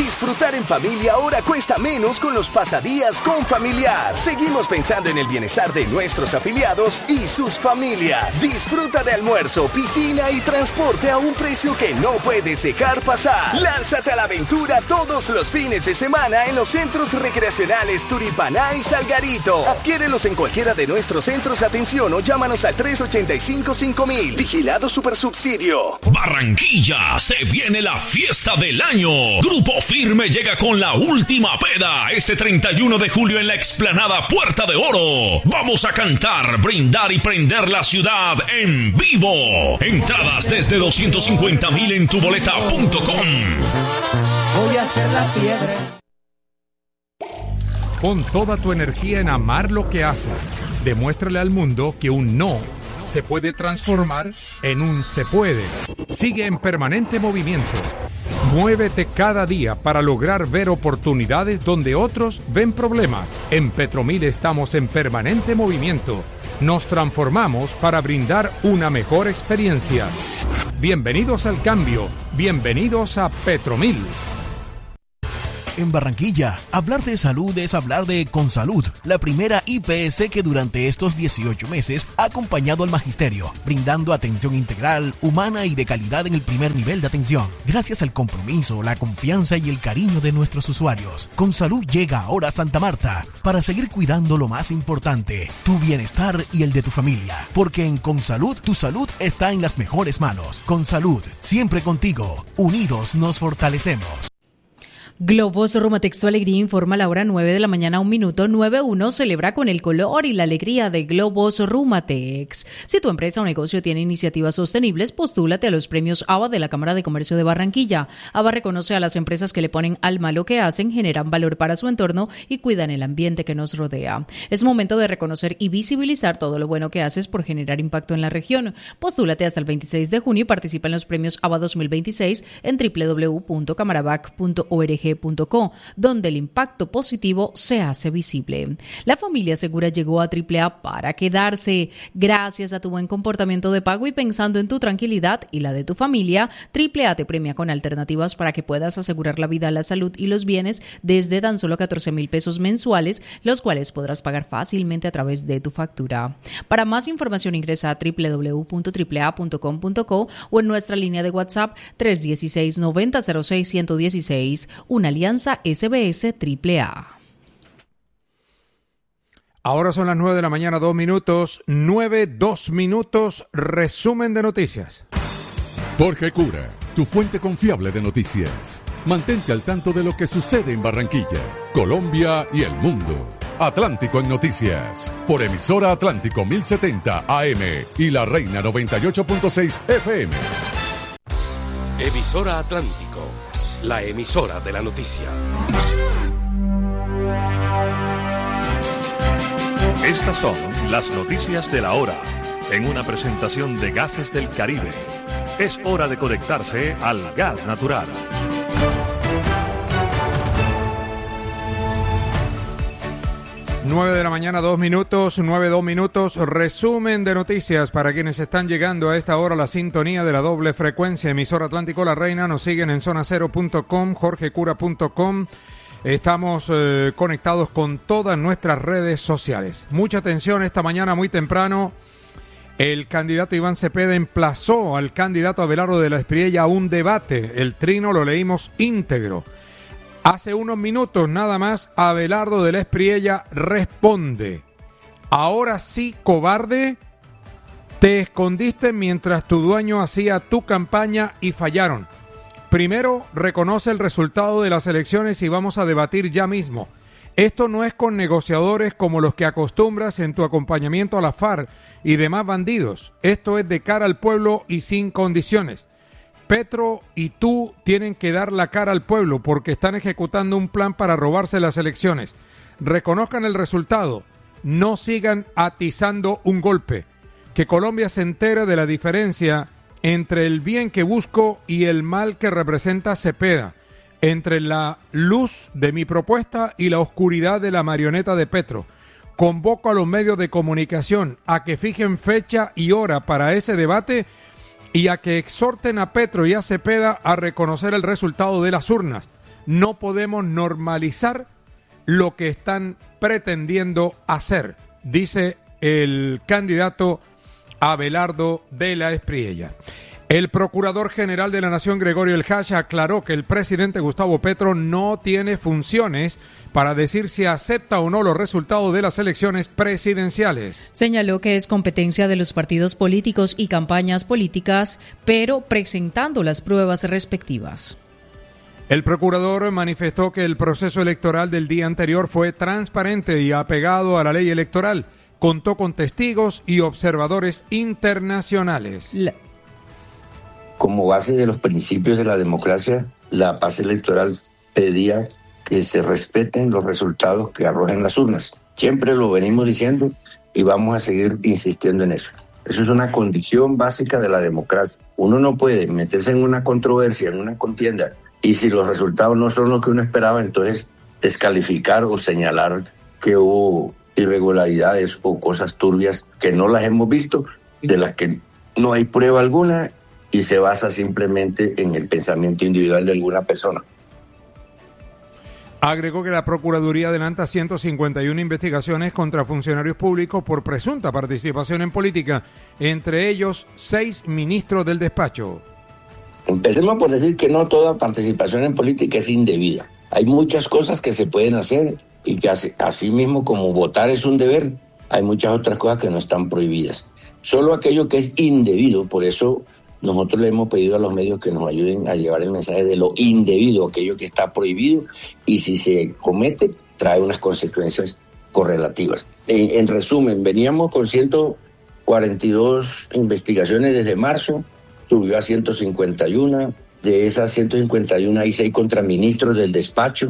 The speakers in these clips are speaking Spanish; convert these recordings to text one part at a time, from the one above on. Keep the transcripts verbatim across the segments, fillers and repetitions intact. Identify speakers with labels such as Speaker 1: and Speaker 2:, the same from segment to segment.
Speaker 1: Disfrutar en familia ahora cuesta menos con los pasadías con Familiar. Seguimos pensando en el bienestar de nuestros afiliados y sus familias. Disfruta de almuerzo, piscina y transporte a un precio que no puedes dejar pasar. Lánzate a la aventura todos los fines de semana en los centros recreacionales Turipaná y Salgarito. Adquiérelos en cualquiera de nuestros centros de atención o llámanos al tres ochenta y cinco cinco mil. Vigilado Supersubsidio.
Speaker 2: Barranquilla, se viene la fiesta del año. Grupo Firme llega con la última peda este treinta y uno de julio en la explanada Puerta de Oro. Vamos a cantar, brindar y prender la ciudad en vivo. Entradas desde doscientos cincuenta mil en tuboleta punto com.
Speaker 3: Voy a hacer la piedra.
Speaker 4: Pon toda tu energía en amar lo que haces. Demuéstrale al mundo que un no se puede transformar en un se puede. Sigue en permanente movimiento. Muévete cada día para lograr ver oportunidades donde otros ven problemas. En Petromil estamos en permanente movimiento. Nos transformamos para brindar una mejor experiencia. Bienvenidos al cambio. Bienvenidos a Petromil.
Speaker 5: En Barranquilla, hablar de salud es hablar de Consalud, la primera I P S que durante estos dieciocho meses ha acompañado al magisterio, brindando atención integral, humana y de calidad en el primer nivel de atención. Gracias al compromiso, la confianza y el cariño de nuestros usuarios, Consalud llega ahora a Santa Marta para seguir cuidando lo más importante, tu bienestar y el de tu familia. Porque en Consalud, tu salud está en las mejores manos. Consalud, siempre contigo. Unidos nos fortalecemos.
Speaker 6: Globos Rumatex, tu alegría, informa a la hora nueve de la mañana, un minuto. nueve uno celebra con el color y la alegría de Globos Rumatex. Si tu empresa o negocio tiene iniciativas sostenibles, postúlate a los premios A B A de la Cámara de Comercio de Barranquilla. A B A reconoce a las empresas que le ponen alma a lo que hacen, generan valor para su entorno y cuidan el ambiente que nos rodea. Es momento de reconocer y visibilizar todo lo bueno que haces por generar impacto en la región. Postúlate hasta el veintiséis de junio y participa en los premios A B A dos mil veintiséis en doble u doble u doble u punto camarabac punto org. Donde el impacto positivo se hace visible. La familia segura llegó a Triple A para quedarse. Gracias a tu buen comportamiento de pago y pensando en tu tranquilidad y la de tu familia, Triple A te premia con alternativas para que puedas asegurar la vida, la salud y los bienes desde tan solo catorce mil pesos mensuales, los cuales podrás pagar fácilmente a través de tu factura. Para más información ingresa a doble u doble u doble u punto triple a punto com punto co o en nuestra línea de WhatsApp tres uno seis, nueve cero cero seis, uno uno seis. Una alianza S B S Triple A.
Speaker 4: Ahora son las nueve de la mañana, dos minutos. nueve, dos minutos. Resumen de noticias.
Speaker 7: Jorge Cura, tu fuente confiable de noticias. Mantente al tanto de lo que sucede en Barranquilla, Colombia y el mundo. Atlántico en Noticias, por emisora Atlántico mil setenta A M y La Reina noventa y ocho punto seis F M.
Speaker 8: Emisora Atlántico, la emisora de la noticia.
Speaker 9: Estas son las noticias de la hora, en una presentación de Gases del Caribe. Es hora de conectarse al gas natural.
Speaker 4: nueve de la mañana, dos minutos, nueve, dos minutos. Resumen de noticias para quienes están llegando a esta hora. La sintonía de la doble frecuencia, emisora Atlántico La Reina. Nos siguen en zona cero punto com, jorge cura punto com. Estamos eh, conectados con todas nuestras redes sociales. Mucha atención esta mañana, muy temprano. El candidato Iván Cepeda emplazó al candidato Abelardo de la Espriella a un debate. El trino lo leímos íntegro. Hace unos minutos nada más, Abelardo de la Espriella responde: ahora sí, cobarde, te escondiste mientras tu dueño hacía tu campaña y fallaron. Primero, reconoce el resultado de las elecciones y vamos a debatir ya mismo. Esto no es con negociadores como los que acostumbras en tu acompañamiento a la FARC y demás bandidos. Esto es de cara al pueblo y sin condiciones. Petro y tú tienen que dar la cara al pueblo porque están ejecutando un plan para robarse las elecciones. Reconozcan el resultado, no sigan atizando un golpe. Que Colombia se entere de la diferencia entre el bien que busco y el mal que representa Cepeda, entre la luz de mi propuesta y la oscuridad de la marioneta de Petro. Convoco a los medios de comunicación a que fijen fecha y hora para ese debate y a que exhorten a Petro y a Cepeda a reconocer el resultado de las urnas. no podemos normalizar lo que están pretendiendo hacer, dice el candidato Abelardo de la Espriella. El Procurador General de la Nación, Gregorio El Hach, aclaró que el presidente Gustavo Petro no tiene funciones para decir si acepta o no los resultados de las elecciones presidenciales.
Speaker 6: Señaló que es competencia de los partidos políticos y campañas políticas, pero presentando las pruebas respectivas.
Speaker 4: El procurador manifestó que el proceso electoral del día anterior fue transparente y apegado a la ley electoral. Contó con testigos y observadores internacionales. La...
Speaker 10: Como base de los principios de la democracia, la paz electoral pedía que se respeten los resultados que arrojen las urnas. Siempre lo venimos diciendo y vamos a seguir insistiendo en eso. Eso es una condición básica de la democracia. Uno no puede meterse en una controversia, en una contienda, y si los resultados no son los que uno esperaba, entonces descalificar o señalar que hubo irregularidades o cosas turbias que no las hemos visto, de las que no hay prueba alguna y se basa simplemente en el pensamiento individual de alguna persona.
Speaker 4: Agregó que la Procuraduría adelanta ciento cincuenta y una investigaciones contra funcionarios públicos por presunta participación en política, entre ellos seis ministros del despacho.
Speaker 10: Empecemos por decir que no toda participación en política es indebida. Hay muchas cosas que se pueden hacer y que así, así mismo como votar es un deber, hay muchas otras cosas que no están prohibidas. Solo aquello que es indebido, por eso nosotros le hemos pedido a los medios que nos ayuden a llevar el mensaje de lo indebido, aquello que está prohibido, y si se comete, trae unas consecuencias correlativas. En, en resumen, veníamos con ciento cuarenta y dos investigaciones desde marzo, subió a ciento cincuenta y uno, de esas ciento cincuenta y uno hay seis contra ministros del despacho.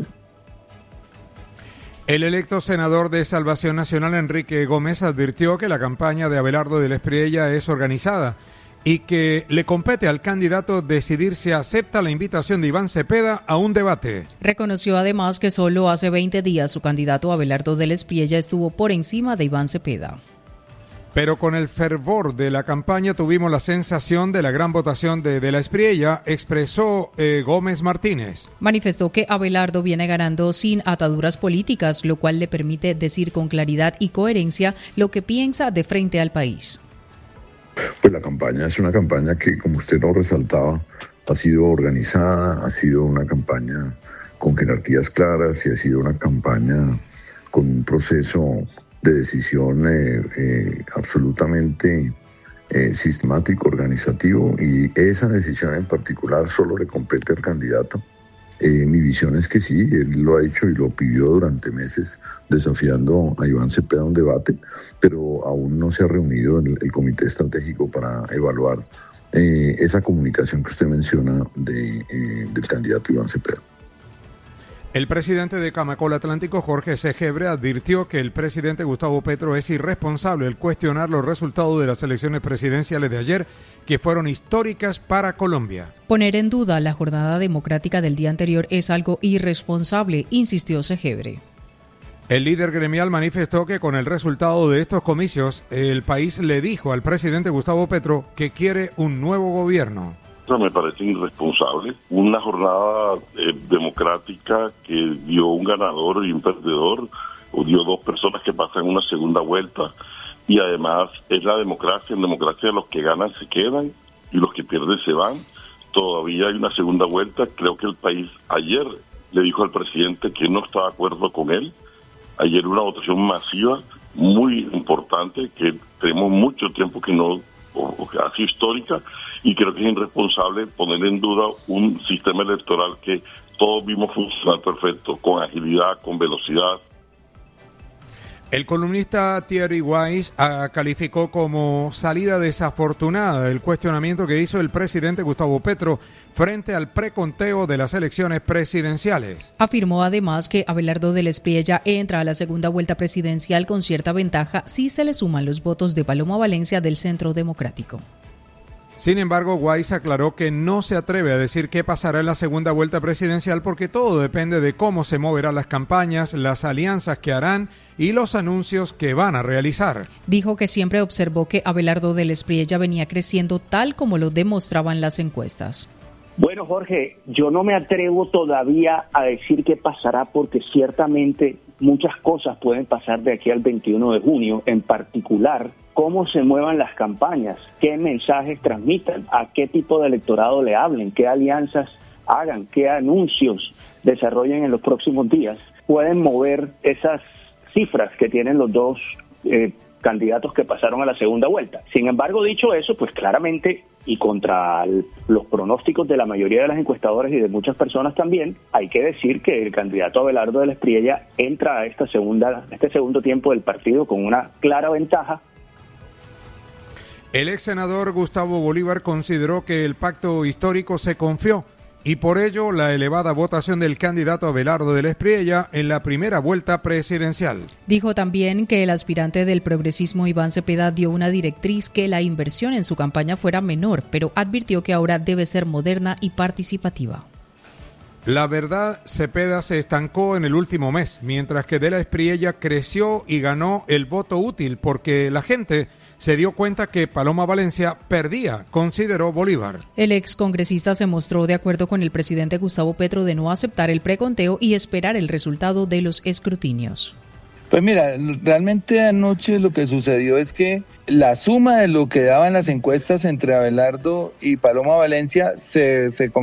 Speaker 4: El electo senador de Salvación Nacional, Enrique Gómez, advirtió que la campaña de Abelardo de la Espriella es organizada y que le compete al candidato decidir si acepta la invitación de Iván Cepeda a un debate.
Speaker 6: Reconoció además que solo hace veinte días su candidato Abelardo de la Espriella estuvo por encima de Iván Cepeda.
Speaker 4: Pero con el fervor de la campaña tuvimos la sensación de la gran votación de, de la Espriella, expresó eh, Gómez Martínez.
Speaker 6: Manifestó que Abelardo viene ganando sin ataduras políticas, lo cual le permite decir con claridad y coherencia lo que piensa de frente al país.
Speaker 11: Pues la campaña es una campaña que, como usted lo resaltaba, ha sido organizada, ha sido una campaña con jerarquías claras y ha sido una campaña con un proceso de decisión eh, eh, absolutamente eh, sistemático, organizativo, y esa decisión en particular solo le compete al candidato. Eh, mi visión es que sí, él lo ha hecho y lo pidió durante meses, desafiando a Iván Cepeda a un debate, pero aún no se ha reunido el, el comité estratégico para evaluar eh, esa comunicación que usted menciona de, eh, del candidato Iván Cepeda.
Speaker 4: El presidente de Camacol Atlántico, Jorge Segebre, advirtió que el presidente Gustavo Petro es irresponsable al cuestionar los resultados de las elecciones presidenciales de ayer, que fueron históricas para Colombia.
Speaker 6: Poner en duda la jornada democrática del día anterior es algo irresponsable, insistió Segebre.
Speaker 4: El líder gremial manifestó que con el resultado de estos comicios, el país le dijo al presidente Gustavo Petro que quiere un nuevo gobierno.
Speaker 12: Eso me parece irresponsable. Una jornada eh, democrática que dio un ganador y un perdedor, o dio dos personas que pasan una segunda vuelta, y además es la democracia. En democracia los que ganan se quedan y los que pierden se van. Todavía hay una segunda vuelta. Creo que el país ayer le dijo al presidente que no está de acuerdo con él. Ayer una votación masiva, muy importante, que tenemos mucho tiempo que no, o casi histórica, y creo que es irresponsable poner en duda un sistema electoral que todos vimos funcionar perfecto, con agilidad, con velocidad.
Speaker 4: El columnista Thierry Weiss uh, calificó como salida desafortunada el cuestionamiento que hizo el presidente Gustavo Petro frente al preconteo de las elecciones presidenciales.
Speaker 6: Afirmó además que Abelardo de la Espriella entra a la segunda vuelta presidencial con cierta ventaja si se le suman los votos de Paloma Valencia del Centro Democrático.
Speaker 4: Sin embargo, Weiss aclaró que no se atreve a decir qué pasará en la segunda vuelta presidencial porque todo depende de cómo se moverán las campañas, las alianzas que harán y los anuncios que van a realizar.
Speaker 6: Dijo que siempre observó que Abelardo de la Espriella venía creciendo tal como lo demostraban las encuestas.
Speaker 13: Bueno, Jorge, yo no me atrevo todavía a decir qué pasará porque ciertamente muchas cosas pueden pasar de aquí al veintiuno de junio, en particular cómo se muevan las campañas, qué mensajes transmitan, a qué tipo de electorado le hablen, qué alianzas hagan, qué anuncios desarrollen en los próximos días. Pueden mover esas cifras que tienen los dos eh, candidatos que pasaron a la segunda vuelta. Sin embargo, dicho eso, pues claramente, y contra el, los pronósticos de la mayoría de las encuestadoras y de muchas personas también, hay que decir que el candidato Abelardo de la Espriella entra a esta segunda, este segundo tiempo del partido con una clara ventaja.
Speaker 4: El ex senador Gustavo Bolívar consideró que el pacto histórico se confió y por ello la elevada votación del candidato Abelardo de la Espriella en la primera vuelta presidencial.
Speaker 6: Dijo también que el aspirante del progresismo Iván Cepeda dio una directriz que la inversión en su campaña fuera menor, pero advirtió que ahora debe ser moderna y participativa.
Speaker 4: La verdad, Cepeda se estancó en el último mes, mientras que de la Espriella creció y ganó el voto útil porque la gente se dio cuenta que Paloma Valencia perdía, consideró Bolívar.
Speaker 6: El excongresista se mostró de acuerdo con el presidente Gustavo Petro de no aceptar el preconteo y esperar el resultado de los escrutinios.
Speaker 14: Pues mira, realmente anoche lo que sucedió es que la suma de lo que daban las encuestas entre Abelardo y Paloma Valencia se, se